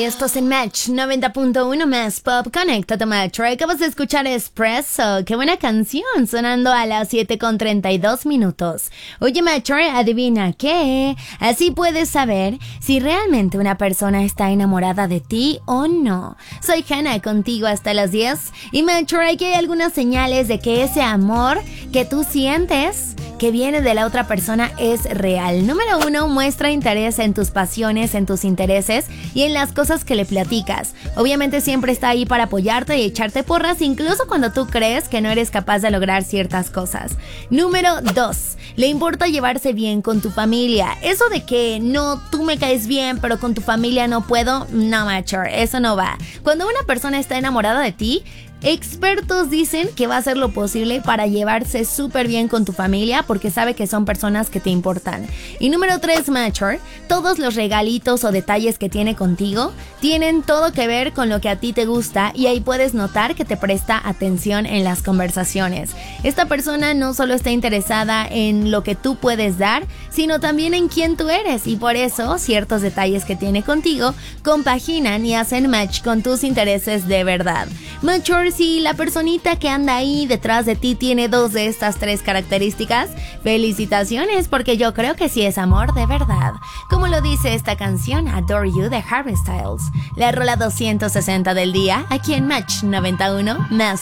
Estos en Match 90.1 más Pop. Conéctate, Match. Acabas de escuchar Espresso. Qué buena canción, sonando a las 7:32 minutos. Oye, Match, adivina qué. Así puedes saber si realmente una persona está enamorada de ti o no. Soy Hannah, contigo hasta las 10. Y Match, aquí hay algunas señales de que ese amor que tú sientes que viene de la otra persona es real. Número 1, muestra interés en tus pasiones, en tus intereses y en las cosas que le platicas. Obviamente siempre está ahí para apoyarte y echarte porras, incluso cuando tú crees que no eres capaz de lograr ciertas cosas. Número 2, le importa llevarse bien con tu familia. Eso de que no, tú me caes bien, pero con tu familia no puedo, no, macho, eso no va. Cuando una persona está enamorada de ti, expertos dicen que va a hacer lo posible para llevarse súper bien con tu familia porque sabe que son personas que te importan. Y número 3, Matcher, todos los regalitos o detalles que tiene contigo tienen todo que ver con lo que a ti te gusta y ahí puedes notar que te presta atención en las conversaciones. Esta persona no solo está interesada en lo que tú puedes dar, sino también en quién tú eres y por eso ciertos detalles que tiene contigo compaginan y hacen match con tus intereses de verdad. Matcher, si la personita que anda ahí detrás de ti tiene 2 de estas 3 características, felicitaciones porque yo creo que sí es amor de verdad. Como lo dice esta canción Adore You de Harry Styles, la rola 260 del día aquí en Match 91 más